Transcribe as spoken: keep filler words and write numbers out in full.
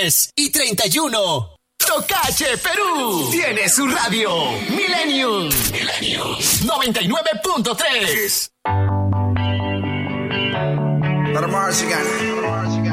veintitrés y treinta y uno. Tocache Perú tiene su radio Millennium. Millennium noventa y nueve punto tres. Para Marzigan.